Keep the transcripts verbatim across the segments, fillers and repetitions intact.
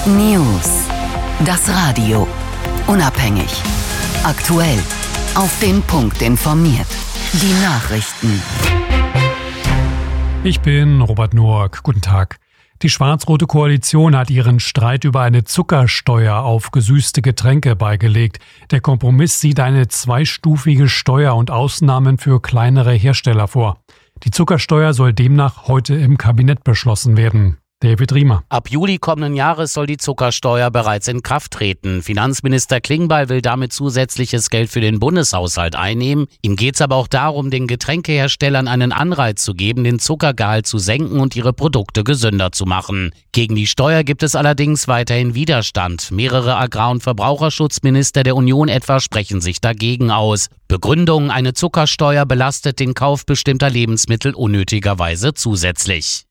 News. Das Radio. Unabhängig. Aktuell. Auf den Punkt informiert. Die Nachrichten. Ich bin Robert Noack. Guten Tag. Die schwarz-rote Koalition hat ihren Streit über eine Zuckersteuer auf gesüßte Getränke beigelegt. Der Kompromiss sieht eine zweistufige Steuer und Ausnahmen für kleinere Hersteller vor. Die Zuckersteuer soll demnach heute im Kabinett beschlossen werden. David Riemer. Ab Juli kommenden Jahres soll die Zuckersteuer bereits in Kraft treten. Finanzminister Klingbeil will damit zusätzliches Geld für den Bundeshaushalt einnehmen. Ihm geht es aber auch darum, den Getränkeherstellern einen Anreiz zu geben, den Zuckergehalt zu senken und ihre Produkte gesünder zu machen. Gegen die Steuer gibt es allerdings weiterhin Widerstand. Mehrere Agrar- und Verbraucherschutzminister der Union etwa sprechen sich dagegen aus. Begründung: eine Zuckersteuer belastet den Kauf bestimmter Lebensmittel unnötigerweise zusätzlich.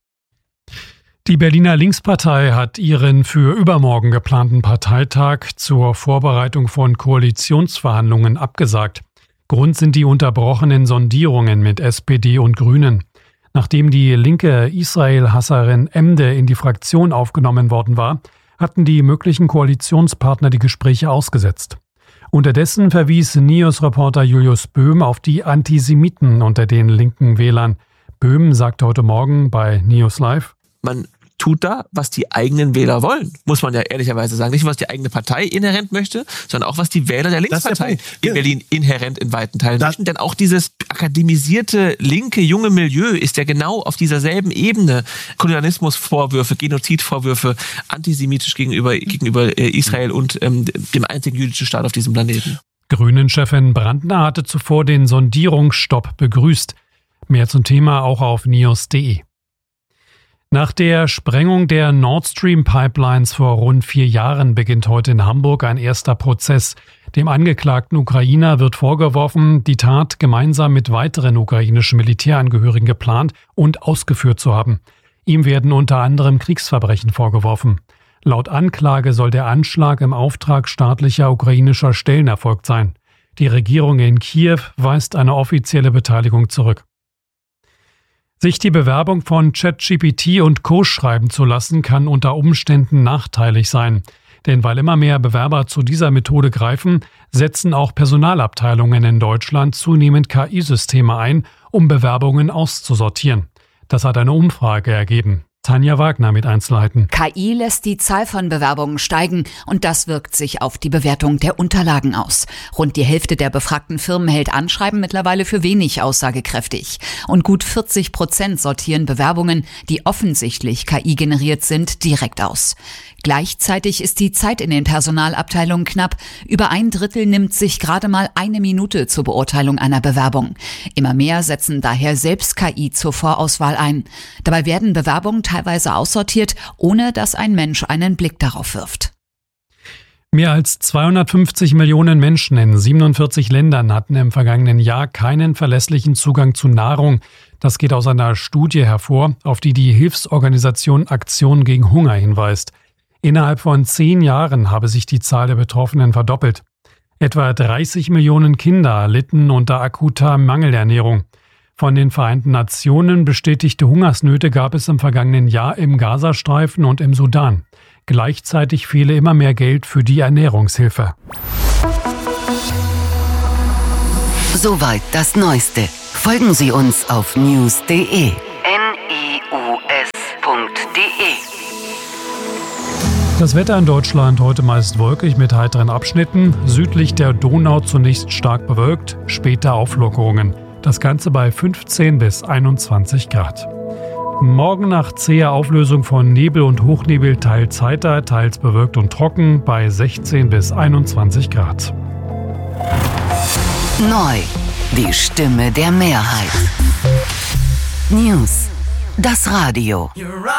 Die Berliner Linkspartei hat ihren für übermorgen geplanten Parteitag zur Vorbereitung von Koalitionsverhandlungen abgesagt. Grund sind die unterbrochenen Sondierungen mit S P D und Grünen. Nachdem die linke Israel-Hasserin Emde in die Fraktion aufgenommen worden war, hatten die möglichen Koalitionspartner die Gespräche ausgesetzt. Unterdessen verwies News-Reporter Julius Böhm auf die Antisemiten unter den linken Wählern. Böhm sagte heute Morgen bei News Live: Man tut da, was die eigenen Wähler wollen, muss man ja ehrlicherweise sagen. Nicht, was die eigene Partei inhärent möchte, sondern auch, was die Wähler der Linkspartei der in Berlin inhärent in weiten Teilen das möchten. Denn auch dieses akademisierte, linke, junge Milieu ist ja genau auf dieser selben Ebene. Kolonialismusvorwürfe, Genozidvorwürfe, antisemitisch gegenüber, gegenüber Israel und ähm, dem einzigen jüdischen Staat auf diesem Planeten. Grünen-Chefin Brandner hatte zuvor den Sondierungsstopp begrüßt. Mehr zum Thema auch auf news punkt de. Nach der Sprengung der Nord Stream Pipelines vor rund vier Jahren beginnt heute in Hamburg ein erster Prozess. Dem angeklagten Ukrainer wird vorgeworfen, die Tat gemeinsam mit weiteren ukrainischen Militärangehörigen geplant und ausgeführt zu haben. Ihm werden unter anderem Kriegsverbrechen vorgeworfen. Laut Anklage soll der Anschlag im Auftrag staatlicher ukrainischer Stellen erfolgt sein. Die Regierung in Kiew weist eine offizielle Beteiligung zurück. Sich die Bewerbung von ChatGPT und Co. schreiben zu lassen, kann unter Umständen nachteilig sein. Denn weil immer mehr Bewerber zu dieser Methode greifen, setzen auch Personalabteilungen in Deutschland zunehmend K I-Systeme ein, um Bewerbungen auszusortieren. Das hat eine Umfrage ergeben. Tanja Wagner mit Einzelheiten. K I lässt die Zahl von Bewerbungen steigen und das wirkt sich auf die Bewertung der Unterlagen aus. Rund die Hälfte der befragten Firmen hält Anschreiben mittlerweile für wenig aussagekräftig. Und gut vierzig Prozent sortieren Bewerbungen, die offensichtlich K I generiert sind, direkt aus. Gleichzeitig ist die Zeit in den Personalabteilungen knapp. Über ein Drittel nimmt sich gerade mal eine Minute zur Beurteilung einer Bewerbung. Immer mehr setzen daher selbst K I zur Vorauswahl ein. Dabei werden Bewerbungen teilweise aussortiert, ohne dass ein Mensch einen Blick darauf wirft. Mehr als zweihundertfünfzig Millionen Menschen in siebenundvierzig Ländern hatten im vergangenen Jahr keinen verlässlichen Zugang zu Nahrung. Das geht aus einer Studie hervor, auf die die Hilfsorganisation Aktion gegen Hunger hinweist. Innerhalb von zehn Jahren habe sich die Zahl der Betroffenen verdoppelt. Etwa dreißig Millionen Kinder litten unter akuter Mangelernährung. Von den Vereinten Nationen bestätigte Hungersnöte gab es im vergangenen Jahr im Gazastreifen und im Sudan. Gleichzeitig fehle immer mehr Geld für die Ernährungshilfe. Soweit das Neueste. Folgen Sie uns auf news punkt de. N I U S punkt de. Das Wetter in Deutschland heute meist wolkig mit heiteren Abschnitten. Südlich der Donau zunächst stark bewölkt, später Auflockerungen. Das Ganze bei fünfzehn bis einundzwanzig Grad. Morgen nach zäher Auflösung von Nebel und Hochnebel teils heiter, teils bewölkt und trocken bei sechzehn bis einundzwanzig Grad. Neu, die Stimme der Mehrheit. News, das Radio.